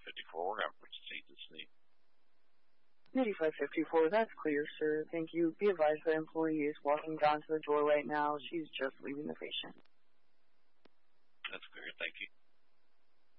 8554. We're going to proceed to see. 8554, that's clear, sir. Thank you. Be advised the employee is walking down to the door right now. She's just leaving the patient. That's clear. Thank you.